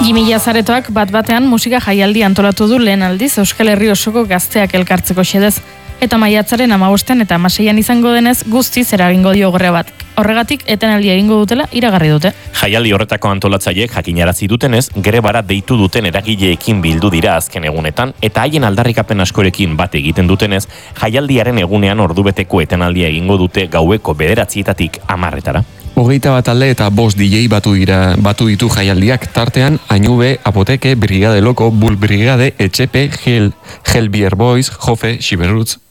Jimi Jazaretoak bat-batean musika jaialdi antolatu du lehen aldiz Euskal Herri osoko gazteak elkartzeko xedez. Eta maiatzaren 15 eta 16 izango denez guztiz eragingo dio gorre bat. Horregatik etenaldia egingo dutela iragarri dute. Jaialdi horretako antolatzaileek jakinarazi dutenez, grebara deitu duten eragileekin bildu dira azken egunetan, eta haien aldarrikapen askorekin bat egiten dutenez, jaialdiaren egunean ordubeteko etenaldia egingo dute gaueko 9:00-etatik 10:00-etara. 21 talde eta 5 DJ batu ditu jaialdiak, tartean Ainube, Apoteke, Brigade Loko, Bull Brigade, Etxepe, Hell Beer Boys, Jofe, Shiberutz,